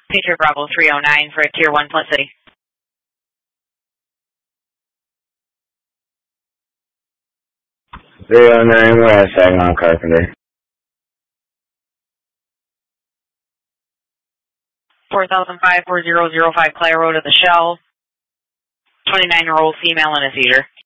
Patriot Bravo 309 for a Tier 1 Flint City. 309 West, Saginaw Carpenter. 4005 4005 Clay Road at the Shell. 29-year-old female in a seizure.